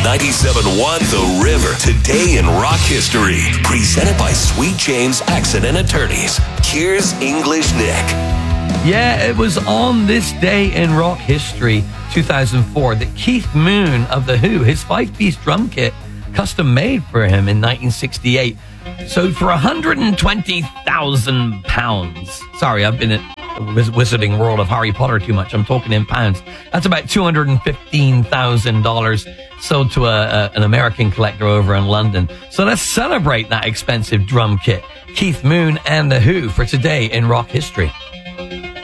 97.1 The River. Today in rock history. Presented by Sweet James Accident Attorneys. Here's English Nick. Yeah, it was on this day in rock history, 2004, that Keith Moon of The Who, his 5-piece drum kit, custom made for him in 1968, sold for £120,000. Sorry, I've been at Wizarding World of Harry Potter too much. I'm talking in pounds. That's about $215,000 sold to an American collector over in London. So let's celebrate that expensive drum kit. Keith Moon and The Who for today in rock history.